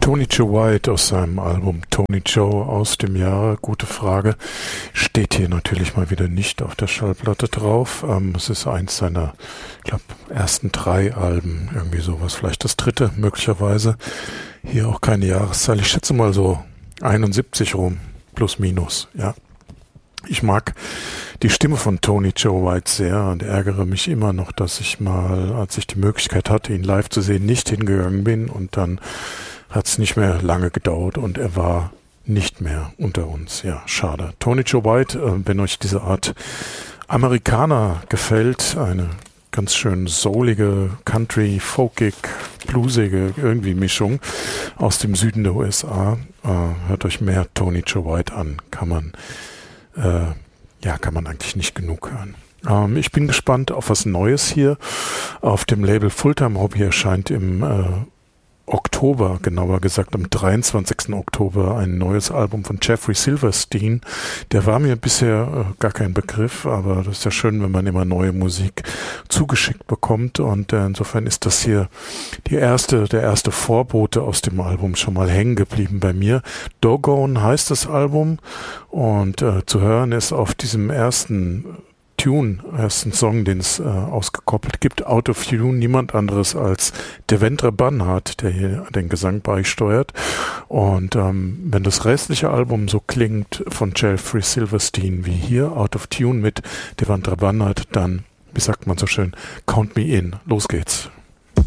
Tony Joe White aus seinem Album Tony Joe aus dem Jahre, gute Frage, steht hier natürlich mal wieder nicht auf der Schallplatte drauf. Es ist eins seiner, ich glaube, ersten 3 Alben, irgendwie sowas, vielleicht das 3. möglicherweise. Hier auch keine Jahreszahl, ich schätze mal so 71 rum, plus minus, ja. Ich mag die Stimme von Tony Joe White sehr und ärgere mich immer noch, dass ich mal, als ich die Möglichkeit hatte, ihn live zu sehen, nicht hingegangen bin, und dann hat es nicht mehr lange gedauert und er war nicht mehr unter uns. Ja, schade. Tony Joe White, wenn euch diese Art Amerikaner gefällt, eine ganz schön soulige, country, folkig, bluesige irgendwie Mischung aus dem Süden der USA, hört euch mehr Tony Joe White an. Kann man eigentlich nicht genug hören. Ich bin gespannt auf was Neues hier. Auf dem Label Fulltime Hobby erscheint im Oktober, genauer gesagt am 23. Oktober, ein neues Album von Jeffrey Silverstein. Der war mir bisher gar kein Begriff, aber das ist ja schön, wenn man immer neue Musik zugeschickt bekommt, und insofern ist das hier der erste Vorbote aus dem Album schon mal hängen geblieben bei mir. Doggone heißt das Album, und zu hören ist auf diesem ersten Song, den es ausgekoppelt gibt, Out of Tune, niemand anderes als Devendra Banhart, der hier den Gesang beisteuert. Und wenn das restliche Album so klingt von Jeffrey Silverstein wie hier, Out of Tune mit Devendra Banhart, dann, wie sagt man so schön, count me in. Los geht's.